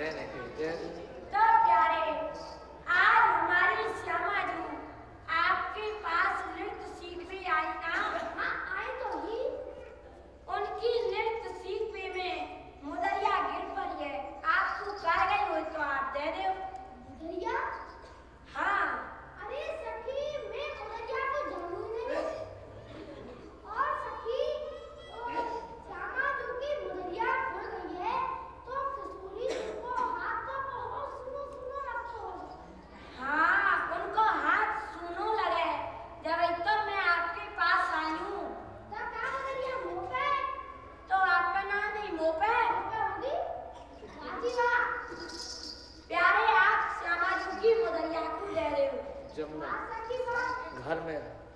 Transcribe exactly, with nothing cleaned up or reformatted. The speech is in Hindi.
देने के तो प्यारे, आज हमारी श्यामा जी आपके पास नृत्य सीखने आई ना? हाँ, आई तो ही। उनकी नृत्य सीखने में मुदरिया गिर पड़ी है। आपको कर गई हो तो आप दे दो। मुदरिया? हाँ। अरे सखी, मैं मुदरिया को जानू नहीं। और सखी, श्यामा जी की मुदरिया खो गई है तो खिसूरी जी को हाथ तो बहुत सुनो सुनो रखो। हाँ, उनको हाथ सुनो लगे जब तो मैं आपके पास आई हूँ। तो क्या मुदरिया मुँह पे? तो आपका नाम नहीं मुँह पे मुँह पे होगी? बाजी वाह। प्यारे, आप श्यामा जी की मुदरिया को दे रहे हो। जमुना हाँ सखी वाह। घर में